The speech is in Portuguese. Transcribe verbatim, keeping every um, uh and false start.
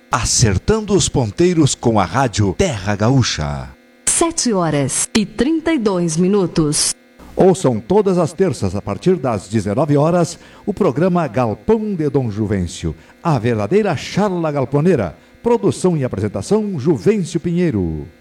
acertando os ponteiros com a rádio Terra Gaúcha. Sete horas e trinta e dois minutos. Ouçam todas as terças, a partir das dezenove horas, o programa Galpão de Dom Juvencio, a verdadeira charla galponeira. Produção e apresentação, Juvencio Pinheiro.